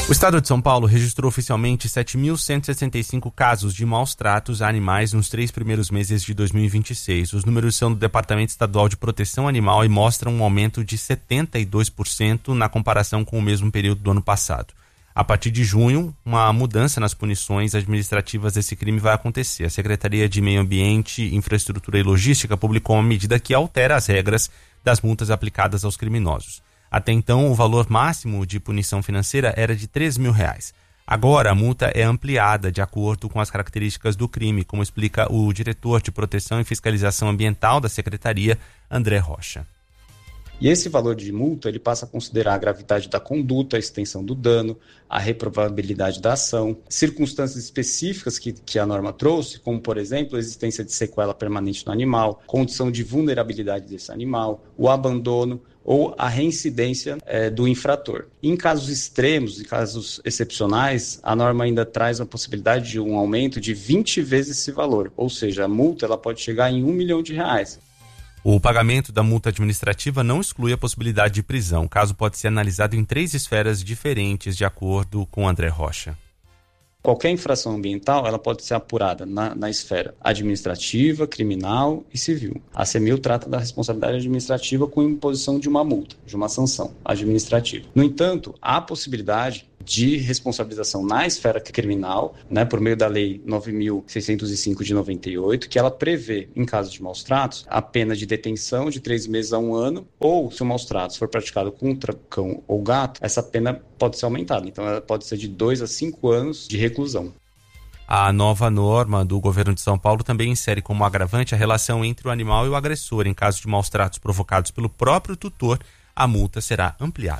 O estado de São Paulo registrou oficialmente 7.165 casos de maus tratos a animais nos 3 primeiros meses de 2026. Os números são do Departamento Estadual de Proteção Animal e mostram um aumento de 72% na comparação com o mesmo período do ano passado. A partir de junho, uma mudança nas punições administrativas desse crime vai acontecer. A Secretaria de Meio Ambiente, Infraestrutura e Logística publicou uma medida que altera as regras das multas aplicadas aos criminosos. Até então, o valor máximo de punição financeira era de R$3.000. Agora, a multa é ampliada de acordo com as características do crime, como explica o diretor de Proteção e Fiscalização Ambiental da Secretaria, André Rocha. E esse valor de multa ele passa a considerar a gravidade da conduta, a extensão do dano, a reprovabilidade da ação, circunstâncias específicas que a norma trouxe, como, por exemplo, a existência de sequela permanente no animal, condição de vulnerabilidade desse animal, o abandono ou a reincidência do infrator. Em casos extremos, em casos excepcionais, a norma ainda traz a possibilidade de um aumento de 20 vezes esse valor, ou seja, a multa ela pode chegar em R$1 milhão. O pagamento da multa administrativa não exclui a possibilidade de prisão. O caso pode ser analisado em 3 esferas diferentes, de acordo com André Rocha. Qualquer infração ambiental ela pode ser apurada na esfera administrativa, criminal e civil. A CEMIL trata da responsabilidade administrativa com imposição de uma multa, de uma sanção administrativa. No entanto, há possibilidade de responsabilização na esfera criminal, por meio da Lei 9.605 de 98, que ela prevê, em caso de maus tratos, a pena de detenção de 3 meses a 1 ano, ou, se o maus tratos for praticado contra cão ou gato, essa pena pode ser aumentada. Então, ela pode ser de 2 a 5 anos de reclusão. A nova norma do governo de São Paulo também insere como agravante a relação entre o animal e o agressor. Em caso de maus tratos provocados pelo próprio tutor, a multa será ampliada.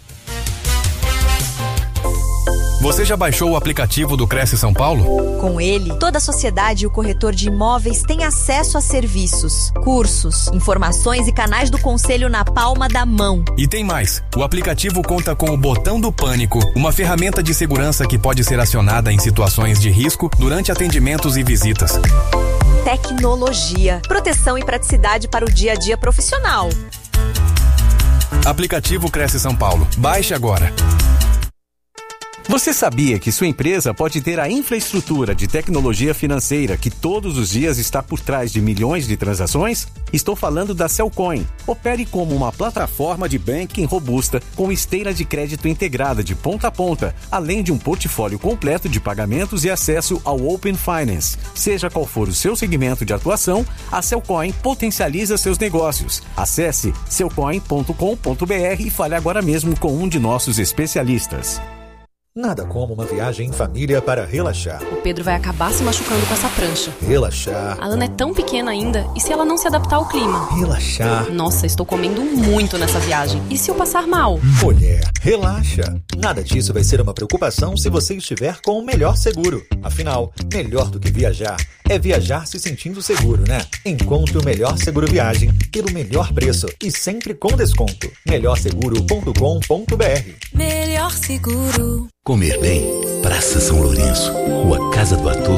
Você já baixou o aplicativo do Cresce São Paulo? Com ele, toda a sociedade e o corretor de imóveis têm acesso a serviços, cursos, informações e canais do conselho na palma da mão. E tem mais. O aplicativo conta com o botão do pânico, uma ferramenta de segurança que pode ser acionada em situações de risco durante atendimentos e visitas. Tecnologia, proteção e praticidade para o dia a dia profissional. Aplicativo Cresce São Paulo. Baixe agora. Você sabia que sua empresa pode ter a infraestrutura de tecnologia financeira que todos os dias está por trás de milhões de transações? Estou falando da Cellcoin. Opere como uma plataforma de banking robusta com esteira de crédito integrada de ponta a ponta, além de um portfólio completo de pagamentos e acesso ao Open Finance. Seja qual for o seu segmento de atuação, a Cellcoin potencializa seus negócios. Acesse cellcoin.com.br e fale agora mesmo com um de nossos especialistas. Nada como uma viagem em família para relaxar. O Pedro vai acabar se machucando com essa prancha. Relaxar. A Ana é tão pequena ainda, e se ela não se adaptar ao clima? Relaxar. Nossa, estou comendo muito nessa viagem. E se eu passar mal? Mulher, relaxa. Nada disso vai ser uma preocupação se você estiver com o melhor seguro. Afinal, melhor do que viajar é viajar se sentindo seguro, né? Encontre o melhor seguro viagem pelo melhor preço e sempre com desconto. melhorseguro.com.br. Melhor seguro. Comer bem, Praça São Lourenço, Rua Casa do Ator.